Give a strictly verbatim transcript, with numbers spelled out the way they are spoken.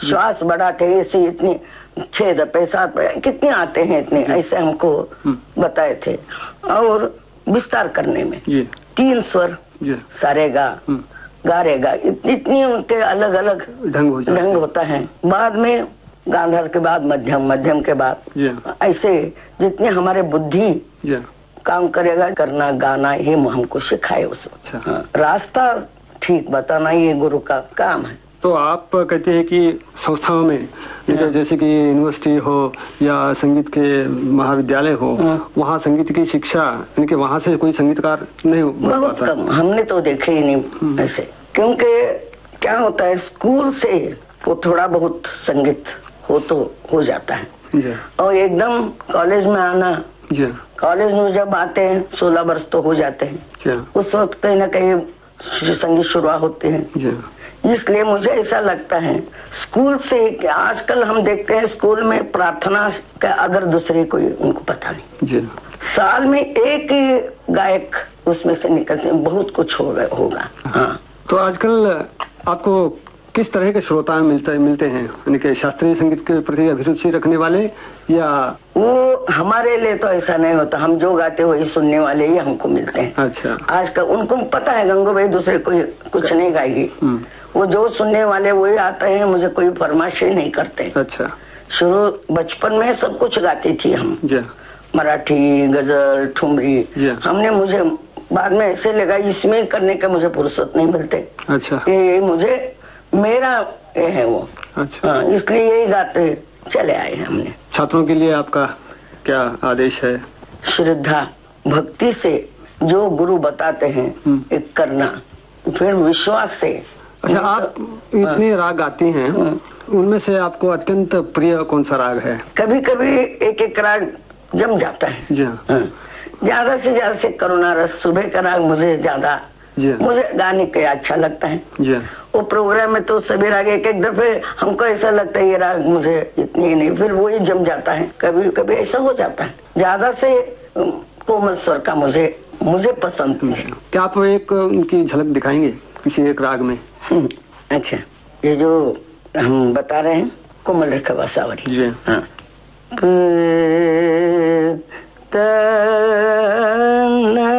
श्वास बढ़ा के ऐसी इतनी छह दफे सात कितने आते हैं इतने, ऐसे हमको बताए थे। और विस्तार करने में तीन स्वर सारेगा गारेगा, इतनी उनके अलग अलग ढंग हो ढंग होता है। बाद में गांधार के बाद मध्यम, मध्यम के बाद ऐसे जितने हमारे बुद्धि काम करेगा करना गाना, ये हमको सिखाए उस वक्त। अच्छा। हाँ, रास्ता ठीक बताना ये गुरु का काम है। तो आप कहते हैं कि संस्थाओं में जैसे कि यूनिवर्सिटी हो या संगीत के महाविद्यालय हो, वहाँ संगीत की शिक्षा यानी कि वहाँ से कोई संगीतकार नहीं बहुत कम, हमने तो देखे ही नहीं ऐसे। क्योंकि क्या होता है स्कूल से वो थोड़ा बहुत संगीत हो तो हो जाता है, और एकदम कॉलेज में आना, कॉलेज में जब आते हैं सोलह वर्ष तो हो जाते हैं, उस वक्त कहीं ना कहीं संगीत शुरुआत होते हैं। इसलिए मुझे ऐसा लगता है स्कूल से, कि आजकल हम देखते हैं स्कूल में प्रार्थना का अगर दूसरे कोई उनको पता नहीं, साल में एक ही गायक उसमें से निकलते हैं, बहुत कुछ हो होगा। हाँ। तो आजकल आपको किस तरह के श्रोता मिलते मिलते हैं, यानी कि शास्त्रीय संगीत के प्रति अभिरुचि रखने वाले, या वो हमारे लिए तो ऐसा नहीं होता, हम जो गाते वही सुनने वाले ही हमको मिलते हैं। अच्छा। आजकल उनको पता है गंगू भाई दूसरे कोई कुछ नहीं गाएगी, वो जो सुनने वाले वही आते हैं, मुझे कोई फरमाइश नहीं करते। अच्छा। शुरू बचपन में सब कुछ गाती थी हम, मराठी गजल ठुमरी, हमने मुझे बाद में ऐसे लगा इसमें करने का मुझे फुर्सत नहीं मिलते। अच्छा। ये मुझे मेरा ये है वो। अच्छा। हाँ, इसलिए यही गाते चले आए हमने। छात्रों के लिए आपका क्या आदेश है? श्रद्धा भक्ति से जो गुरु बताते हैं एक करना, फिर विश्वास से। अच्छा, आप इतने राग गाती हैं, उनमें से आपको अत्यंत प्रिय कौन सा राग है? कभी कभी एक एक राग जम जाता है। ज्यादा से ज्यादा से करुणा रस, सुबह का राग मुझे ज्यादा मुझे गाने के अच्छा लगता है। वो प्रोग्राम में तो सभी राग एक एक दफे हमको ऐसा लगता है ये राग मुझे इतनी नहीं, फिर वो ही जम जाता है। कभी कभी ऐसा हो जाता है, ज्यादा से कोमल स्वर का मुझे मुझे पसंद है। क्या आप एक उनकी झलक दिखाएंगे किसी एक राग में? अच्छा, ये जो हम बता रहे हैं कोमल रेखा बासावरी। हाँ। तना